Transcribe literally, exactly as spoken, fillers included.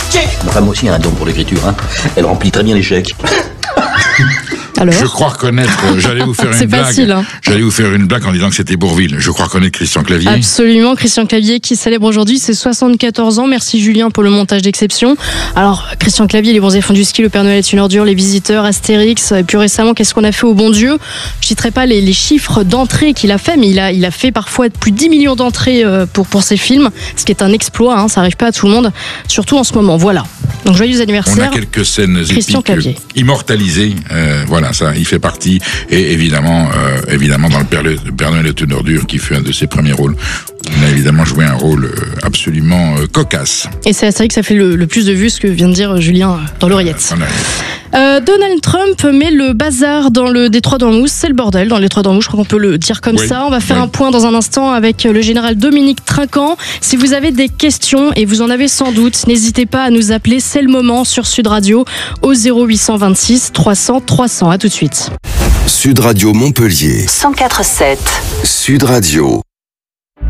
Ma femme aussi a un don pour l'écriture, hein. Elle remplit très bien les chèques. Alors Je crois reconnaître, euh, j'allais vous faire une C'est blague. facile, hein. J'allais vous faire une blague en disant que c'était Bourvil. Je crois reconnaître Christian Clavier. Absolument, Christian Clavier qui célèbre aujourd'hui ses soixante-quatorze ans. Merci Julien pour le montage d'exception. Alors, Christian Clavier, Les Bons éléphants du ski, Le Père Noël est une ordure, Les Visiteurs, Astérix, et puis récemment, Qu'est-ce qu'on a fait au bon Dieu? Je citerai pas les, les chiffres d'entrées qu'il a fait, mais il a, il a fait parfois plus de dix millions d'entrées pour, pour ses films, ce qui est un exploit, hein, ça arrive pas à tout le monde, surtout en ce moment. Voilà. Donc, joyeux On a anniversaire. quelques scènes Christian épiques, Clavier. euh, immortalisées. Euh, voilà, ça, il fait partie. Et évidemment, euh, évidemment, dans le Père, le Père Noël est une ordure, qui fut un de ses premiers rôles, il a évidemment joué un rôle euh, absolument euh, cocasse. Et c'est Astérix qui ça fait le, le plus de vues, ce que vient de dire Julien dans l'oreillette. Voilà. Euh, Donald Trump met le bazar dans le détroit d'Ormuz, c'est le bordel dans le détroit d'Ormuz, je crois qu'on peut le dire comme Oui, ça. On va faire oui. un point dans un instant avec le général Dominique Trinquant. Si vous avez des questions, et vous en avez sans doute, n'hésitez pas à nous appeler, c'est le moment sur Sud Radio au zéro huit cent vingt-six trois cents trois cents. À tout de suite. Sud Radio Montpellier. cent quatre virgule sept. Sud Radio.